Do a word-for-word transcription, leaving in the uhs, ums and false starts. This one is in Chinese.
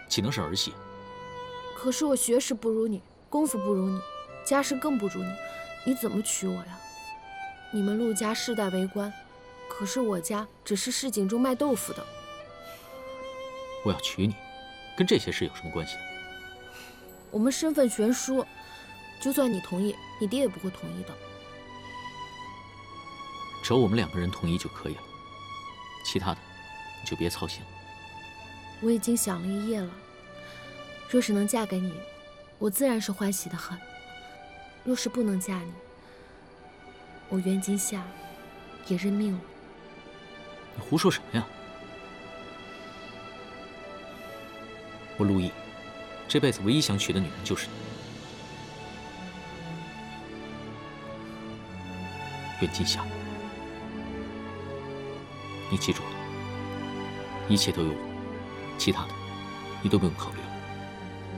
岂能是儿戏？ 可是我学识不如你，功夫不如你，家世更不如你，你怎么娶我呀？你们陆家世代为官，可是我家只是市井中卖豆腐的。 我要娶你，跟这些事有什么关系？ 我们身份悬殊，就算你同意，你爹也不会同意的。 只要我们两个人同意就可以了，其他的你就别操心了。 我已经想了一夜了，若是能嫁给你，我自然是欢喜的很；若是不能嫁你，我袁今夏也认命了。 你胡说什么呀？我陆毅这辈子唯一想娶的女人就是你，袁今夏。你记住了，一切都有我，其他的你都不用考虑了。